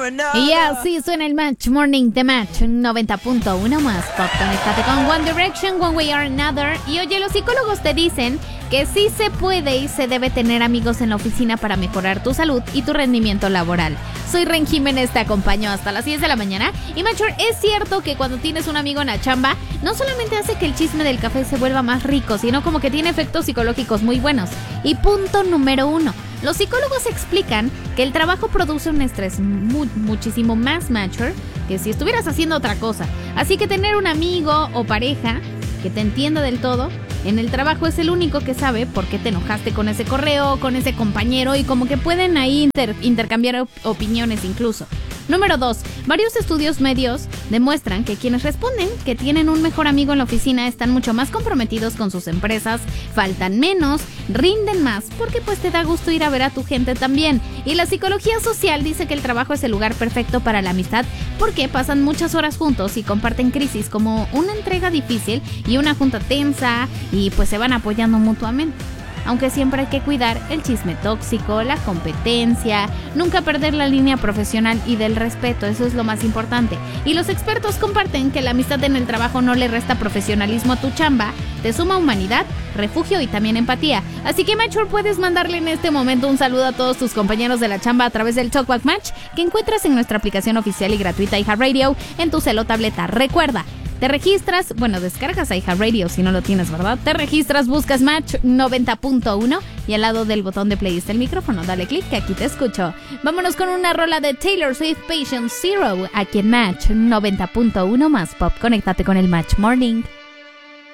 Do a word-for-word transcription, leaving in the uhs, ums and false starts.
Y así suena el Match Morning de Match noventa punto uno más pop. Conéctate con One Direction, One Way or Another. Y oye, los psicólogos te dicen que sí se puede y se debe tener amigos en la oficina para mejorar tu salud y tu rendimiento laboral. Soy Ren Jiménez, te acompaño hasta las diez de la mañana. Y Matcher, es cierto que cuando tienes un amigo en la chamba, no solamente hace que el chisme del café se vuelva más rico, sino como que tiene efectos psicológicos muy buenos. Y punto número uno. Los psicólogos explican que el trabajo produce un estrés mu- muchísimo más mature que si estuvieras haciendo otra cosa. Así que tener un amigo o pareja que te entienda del todo en el trabajo es el único que sabe por qué te enojaste con ese correo, con ese compañero, y como que pueden ahí inter- intercambiar op- opiniones incluso. Número dos. Varios estudios medios demuestran que quienes responden que tienen un mejor amigo en la oficina están mucho más comprometidos con sus empresas, faltan menos, rinden más, porque pues te da gusto ir a ver a tu gente también. Y la psicología social dice que el trabajo es el lugar perfecto para la amistad porque pasan muchas horas juntos y comparten crisis como una entrega difícil y una junta tensa, y pues se van apoyando mutuamente. Aunque siempre hay que cuidar el chisme tóxico, la competencia, nunca perder la línea profesional y del respeto, eso es lo más importante. Y los expertos comparten que la amistad en el trabajo no le resta profesionalismo a tu chamba, te suma humanidad, refugio y también empatía. Así que, Matcher, puedes mandarle en este momento un saludo a todos tus compañeros de la chamba a través del Talkback Match, que encuentras en nuestra aplicación oficial y gratuita iHeartRadio en tu cel o tableta. Recuerda, te registras, bueno, descargas a iHeartRadio si no lo tienes, ¿verdad? Te registras, buscas Match noventa punto uno y al lado del botón de play está el micrófono. Dale clic que aquí te escucho. Vámonos con una rola de Taylor Swift, Patient Zero, aquí en Match noventa punto uno más pop. Conéctate con el Match Morning.